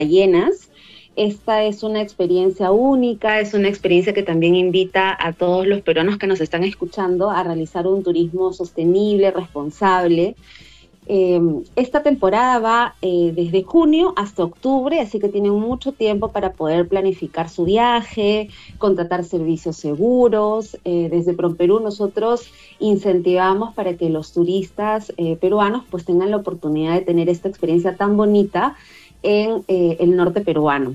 ballenas. Esta es una experiencia única, es una experiencia que también invita a todos los peruanos que nos están escuchando a realizar un turismo sostenible, responsable. Esta temporada va desde junio hasta octubre, así que tienen mucho tiempo para poder planificar su viaje, contratar servicios seguros. Desde PROMPERÚ nosotros incentivamos para que los turistas peruanos pues tengan la oportunidad de tener esta experiencia tan bonita en el norte peruano.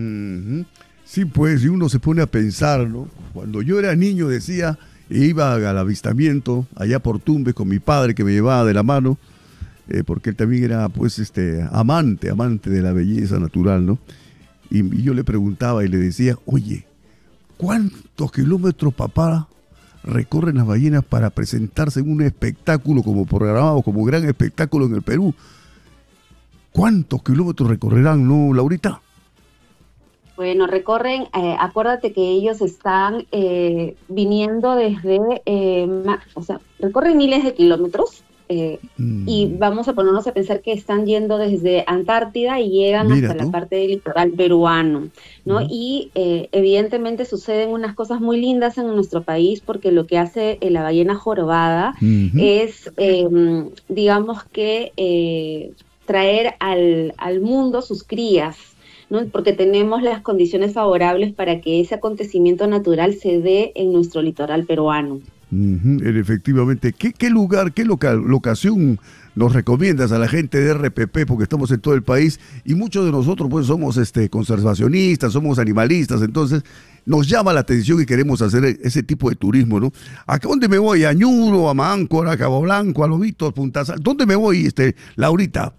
Sí, pues, y uno se pone a pensar, ¿no? Cuando yo era niño decía, iba al avistamiento allá por Tumbes con mi padre que me llevaba de la mano, porque él también era, pues, amante de la belleza natural, ¿no? Y yo le preguntaba y le decía, oye, ¿cuántos kilómetros, papá, recorren las ballenas para presentarse en un espectáculo como programado, como gran espectáculo en el Perú? ¿Cuántos kilómetros recorrerán, no, Laurita? Bueno, recorren, acuérdate que ellos están viniendo desde, o sea, recorren miles de kilómetros y vamos a ponernos a pensar que están yendo desde Antártida y llegan hasta la parte del litoral peruano, ¿no? Y evidentemente suceden unas cosas muy lindas en nuestro país porque lo que hace la ballena jorobada es, digamos que, traer al mundo sus crías, ¿no? Porque tenemos las condiciones favorables para que ese acontecimiento natural se dé en nuestro litoral peruano. Efectivamente. ¿Qué lugar, qué locación nos recomiendas a la gente de RPP? Porque estamos en todo el país y muchos de nosotros pues somos conservacionistas, somos animalistas, entonces nos llama la atención y queremos hacer ese tipo de turismo, ¿no? ¿A dónde me voy? ¿A Ñuro, a Máncora, a Cabo Blanco, a Lobitos, Punta Sal? ¿Dónde me voy, Laurita?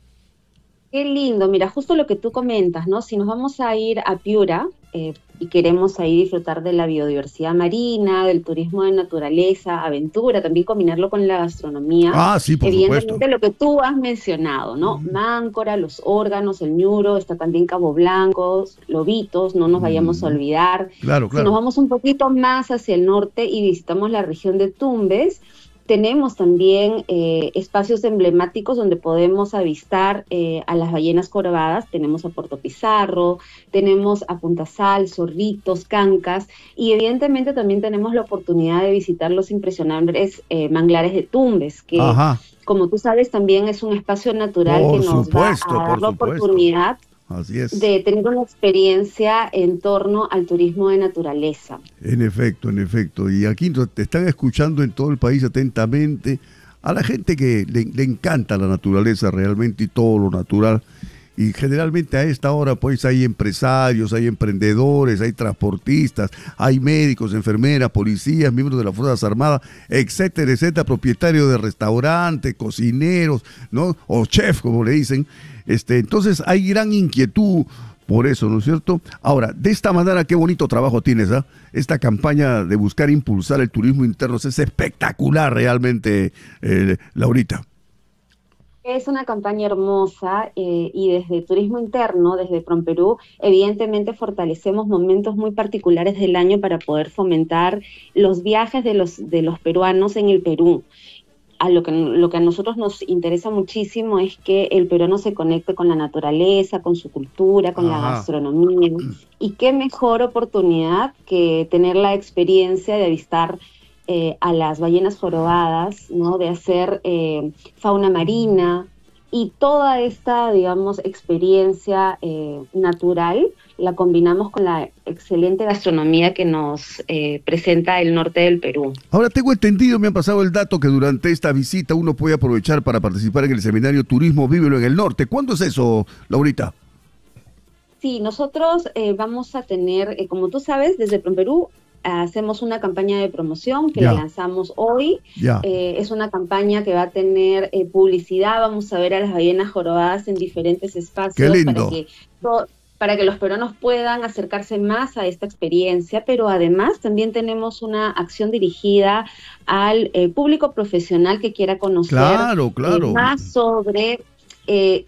Qué lindo, mira, justo lo que tú comentas, ¿no? Si nos vamos a ir a Piura y queremos ahí disfrutar de la biodiversidad marina, del turismo de naturaleza, aventura, también combinarlo con la gastronomía. Sí, por evidentemente supuesto. Lo que tú has mencionado, ¿no? Máncora, los órganos, el Ñuro, está también Cabo Blanco, Lobitos, no nos vayamos a olvidar. Claro, Si nos vamos un poquito más hacia el norte y visitamos la región de Tumbes, tenemos también espacios emblemáticos donde podemos avistar a las ballenas jorobadas. Tenemos a Puerto Pizarro, tenemos a Punta Sal, Zorritos, Cancas, y evidentemente también tenemos la oportunidad de visitar los impresionantes manglares de Tumbes, que como tú sabes también es un espacio natural que nos va a dar la oportunidad de tener una experiencia en torno al turismo de naturaleza. En efecto. Y aquí te están escuchando en todo el país atentamente a la gente que le encanta la naturaleza realmente y todo lo natural. Y generalmente a esta hora pues hay empresarios, hay emprendedores, hay transportistas, hay médicos, enfermeras, policías, miembros de las Fuerzas Armadas, etcétera, propietarios de restaurantes, cocineros, ¿no? O chef, como le dicen. Entonces hay gran inquietud por eso, ¿no es cierto? Ahora, de esta manera, qué bonito trabajo tienes, ¿ah? Esta campaña de buscar impulsar el turismo interno es espectacular realmente, Laurita. Es una campaña hermosa y desde Turismo Interno, desde PROMPERÚ, evidentemente fortalecemos momentos muy particulares del año para poder fomentar los viajes de los peruanos en el Perú. Lo que a nosotros nos interesa muchísimo es que el peruano se conecte con la naturaleza, con su cultura, con la gastronomía. Y qué mejor oportunidad que tener la experiencia de avistar a las ballenas jorobadas, ¿no? De hacer fauna marina y toda esta, digamos, experiencia natural la combinamos con la excelente gastronomía que nos presenta el norte del Perú. Ahora tengo entendido, me han pasado el dato que durante esta visita uno puede aprovechar para participar en el seminario Turismo Vívelo en el Norte. ¿Cuándo es eso, Laurita? Sí, nosotros vamos a tener, como tú sabes, desde PROMPERÚ hacemos una campaña de promoción que la lanzamos hoy. Es una campaña que va a tener publicidad. Vamos a ver a las ballenas jorobadas en diferentes espacios para que los peruanos puedan acercarse más a esta experiencia, pero además también tenemos una acción dirigida al público profesional que quiera conocer más sobre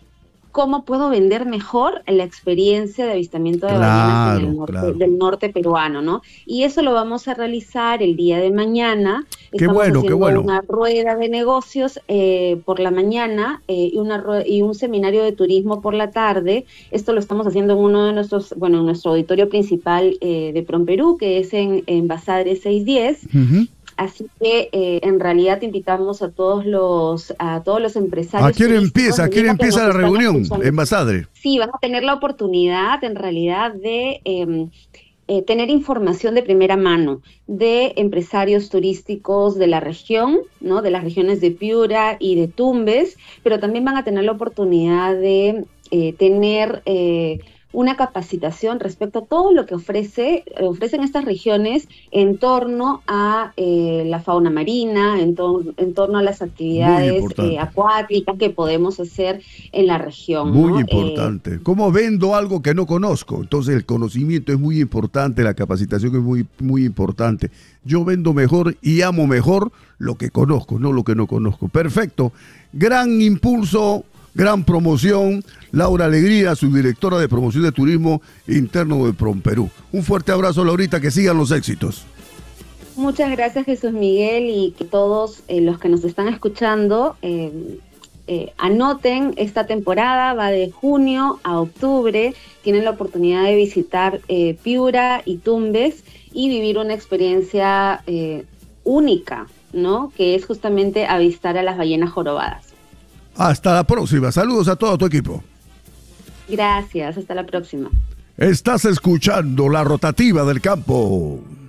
cómo puedo vender mejor la experiencia de avistamiento de ballenas en el norte, del norte peruano, ¿no? Y eso lo vamos a realizar el día de mañana. Estamos haciendo una rueda de negocios por la mañana y un seminario de turismo por la tarde. Esto lo estamos haciendo en uno de nuestros, bueno, en nuestro auditorio principal de PROMPERÚ, que es en Basadre 610. Así que en realidad te invitamos a todos los empresarios. ¿A quién empieza la reunión en Basadre? Sí, van a tener la oportunidad en realidad de tener información de primera mano de empresarios turísticos de la región, ¿no? De las regiones de Piura y de Tumbes, pero también van a tener la oportunidad de tener una capacitación respecto a todo lo que ofrecen estas regiones en torno a la fauna marina, en torno a las actividades acuáticas que podemos hacer en la región. Muy importante. ¿Cómo vendo algo que no conozco? Entonces el conocimiento es muy importante, la capacitación es muy, muy importante. Yo vendo mejor y amo mejor lo que conozco, no lo que no conozco. Perfecto. Gran impulso. Gran promoción, Laura Alegría, subdirectora de promoción de turismo interno de PROMPERÚ. Un fuerte abrazo, Laurita, que sigan los éxitos. Muchas gracias, Jesús Miguel, y que todos los que nos están escuchando anoten esta temporada, va de junio a octubre, tienen la oportunidad de visitar Piura y Tumbes y vivir una experiencia única, ¿no? Que es justamente avistar a las ballenas jorobadas. Hasta la próxima. Saludos a todo tu equipo. Gracias, hasta la próxima. Estás escuchando La Rotativa del Campo.